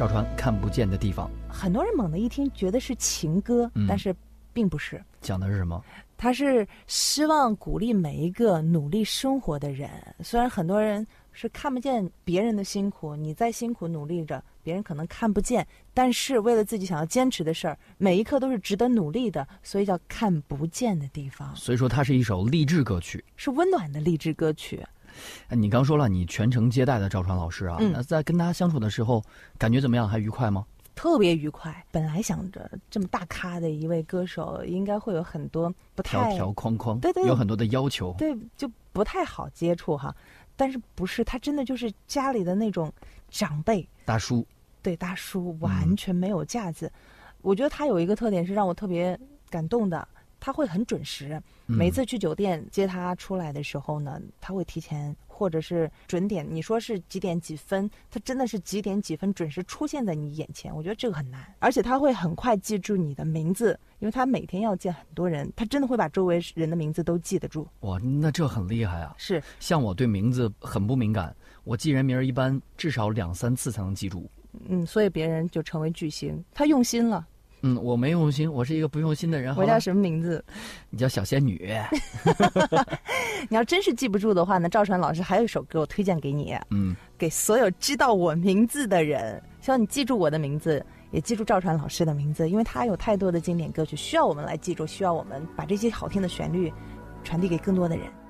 赵传看不见的地方。 很多人猛地一听觉得是情歌，但是并不是。 讲的是什么？ 他是希望鼓励每一个努力生活的人。虽然很多人是看不见别人的辛苦，你再辛苦努力着，别人可能看不见，但是为了自己想要坚持的事儿，每一刻都是值得努力的，所以叫看不见的地方。 所以说它是一首励志歌曲， 是温暖的励志歌曲。 你刚说了你全程接待的赵传老师啊，那在跟他相处的时候感觉怎么样？还愉快吗？ 特别愉快。本来想着这么大咖的一位歌手应该会有很多不太条条框框， 对， 有很多的要求， 对，就不太好接触哈。但是不是，他真的就是家里的那种长辈大叔， 对，大叔完全没有架子。我觉得他有一个特点是让我特别感动的，他会很准时。每次去酒店接他出来的时候呢，他会提前或者是准点，你说是几点几分，他真的是几点几分准时出现在你眼前。我觉得这个很难，而且他会很快记住你的名字，因为他每天要见很多人，他真的会把周围人的名字都记得住。 哇，那这很厉害啊！ 是， 像我对名字很不敏感，我记人名一般至少2、3次才能记住。 所以别人就成为巨星，他用心了。 我没用心，我是一个不用心的人。 我叫什么名字？ 你叫小仙女。 你要真是记不住的话呢，赵传老师还有一首歌我推荐给你。给所有知道我名字的人，希望你记住我的名字，也记住赵传老师的名字，因为他有太多的经典歌曲需要我们来记住，需要我们把这些好听的旋律传递给更多的人。